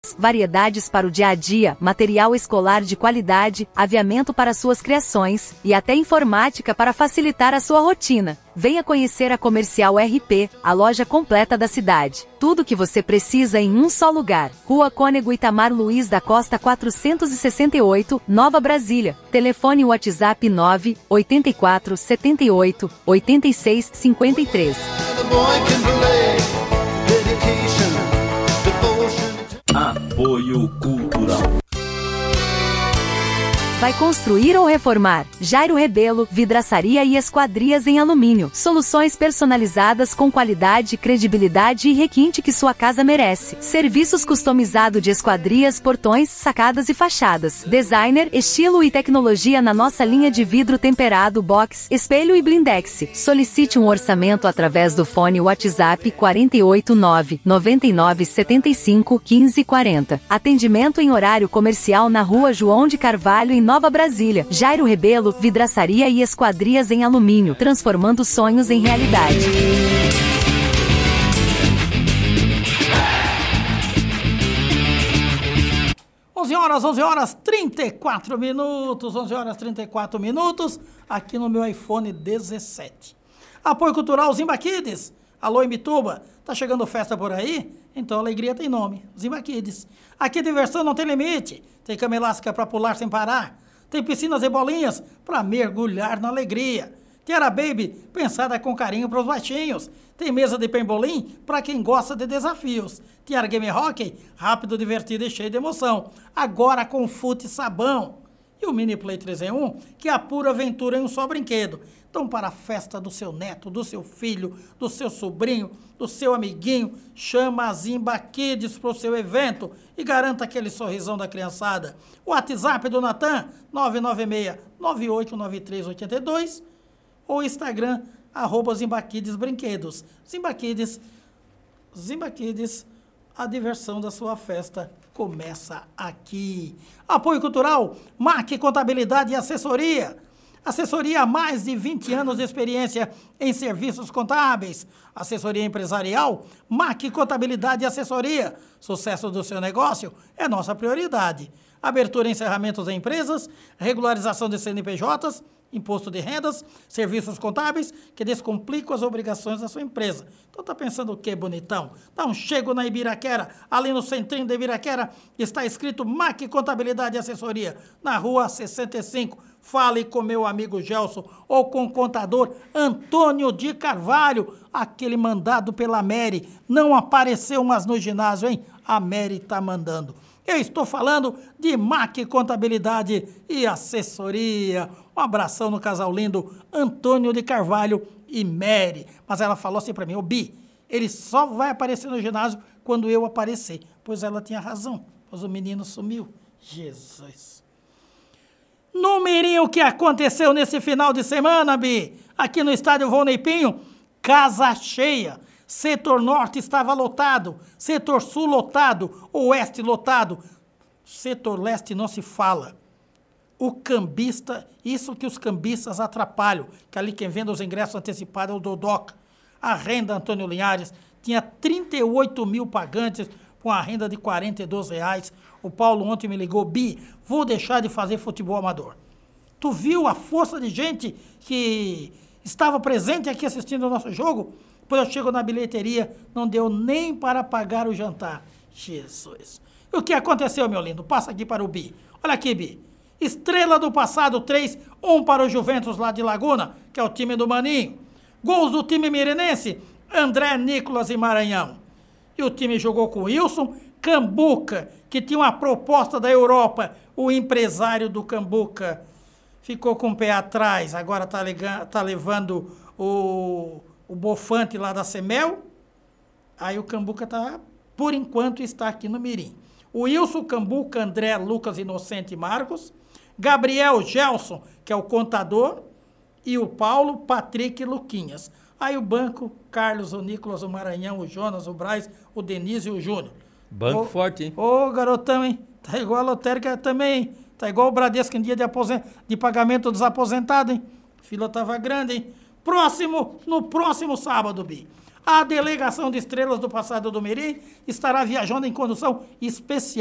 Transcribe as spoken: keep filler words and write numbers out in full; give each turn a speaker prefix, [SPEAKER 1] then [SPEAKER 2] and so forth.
[SPEAKER 1] variedades para o dia a dia, material escolar de qualidade, aviamento para suas criações, e até informática para facilitar a sua rotina. Venha conhecer a Comercial R P, a loja completa da cidade. Tudo que você precisa em um só lugar. Rua Cônego Itamar Luiz da Costa quatrocentos e sessenta e oito, Nova Brasília. Telefone WhatsApp nove oito quatro sete oito oito seis cinco três.
[SPEAKER 2] Apoio Cultural.
[SPEAKER 1] Vai construir ou reformar? Jairo Rebelo, vidraçaria e esquadrias em alumínio. Soluções personalizadas com qualidade, credibilidade e requinte que sua casa merece. Serviços customizados de esquadrias, portões, sacadas e fachadas. Designer, estilo e tecnologia na nossa linha de vidro temperado, box, espelho e blindex. Solicite um orçamento através do fone WhatsApp quatro oito nove, nove nove sete cinco, um cinco quatro zero. Atendimento em horário comercial na Rua João de Carvalho, em Nova Brasília. Jairo Rebelo, vidraçaria e esquadrias em alumínio, transformando sonhos em realidade.
[SPEAKER 3] onze horas, onze horas, trinta e quatro minutos, onze horas, trinta e quatro minutos, aqui no meu iPhone dezessete. Apoio Cultural Zimba Kids. Alô, Imbituba, tá chegando festa por aí? Então a alegria tem nome, Zimba Kids. Aqui a diversão não tem limite, tem cama elástica para pular sem parar, tem piscinas e bolinhas para mergulhar na alegria. Tiara Baby, pensada com carinho para os baixinhos. Tem mesa de pembolim para quem gosta de desafios. Tiara Game Hockey, rápido, divertido e cheio de emoção. Agora com fute e sabão. E o Mini Play três em um, que é a pura aventura em um só brinquedo. Então, para a festa do seu neto, do seu filho, do seu sobrinho, do seu amiguinho, chama a Zimba Kids para o seu evento e garanta aquele sorrisão da criançada. O WhatsApp do Natan, nove nove seis, nove oito nove três oito dois, ou Instagram, arroba Zimba Kids Brinquedos. Zimba Kids, Zimba Kids, a diversão da sua festa começa aqui. Apoio Cultural, M A C Contabilidade e Assessoria. Assessoria há mais de vinte anos de experiência em serviços contábeis. Assessoria empresarial, M A C Contabilidade e Assessoria. Sucesso do seu negócio é nossa prioridade. Abertura e encerramentos de empresas, regularização de C N P Js, imposto de rendas, serviços contábeis que descomplicam as obrigações da sua empresa. Então tá pensando o quê, bonitão? Dá um chego na Ibiraquera, ali no centrinho da Ibiraquera, está escrito M A C Contabilidade e Assessoria, na rua sessenta e cinco. Fale com meu amigo Gelson ou com o contador Antônio de Carvalho, aquele mandado pela Mary. Não apareceu mais no ginásio, hein? A Mary tá mandando. Eu estou falando de M A C Contabilidade e Assessoria. Um abração no casal lindo Antônio de Carvalho e Mary. Mas ela falou assim pra mim, ô Bi, ele só vai aparecer no ginásio quando eu aparecer. Pois ela tinha razão, pois o menino sumiu. Jesus. No Mirim, o que aconteceu nesse final de semana, Bi? Aqui no estádio Volney Pinho, casa cheia. Setor Norte estava lotado, Setor Sul lotado, Oeste lotado. Setor Leste não se fala. O cambista, isso que os cambistas atrapalham, que ali quem vende os ingressos antecipados é o Dodoca. A renda, Antônio Linhares, tinha trinta e oito mil pagantes com a renda de quarenta e dois reais. O Paulo ontem me ligou, Bi, vou deixar de fazer futebol amador. Tu viu a força de gente que estava presente aqui assistindo o nosso jogo? Depois eu chego na bilheteria, não deu nem para pagar o jantar. Jesus. E o que aconteceu, meu lindo? Passa aqui para o Bi. Olha aqui, Bi. Estrela do passado, três, um para o Juventus lá de Laguna, que é o time do Maninho. Gols do time mirenense, André, Nicolas e Maranhão. E o time jogou com Wilson, Cambuca, que tinha uma proposta da Europa. O empresário do Cambuca ficou com o pé atrás, agora está tá levando o... o Bofante lá da Semel, aí o Cambuca tá, por enquanto está aqui no Mirim. O Wilson, Cambuca, André, Lucas, Inocente e Marcos, Gabriel, Gelson, que é o contador, e o Paulo, Patrick e Luquinhas. Aí o banco, Carlos, o Nicolas, o Maranhão, o Jonas, o Braz, o Denise e o Júnior.
[SPEAKER 2] Banco
[SPEAKER 3] ô,
[SPEAKER 2] forte, hein?
[SPEAKER 3] Ô, garotão, hein? Tá igual a lotérica também, hein? Tá igual o Bradesco em dia de, aposent... de pagamento dos aposentados, hein? A fila tava grande, hein? Próximo, no próximo sábado, Bi. A delegação de Estrelas do Passado do Mirim estará viajando em condução especial.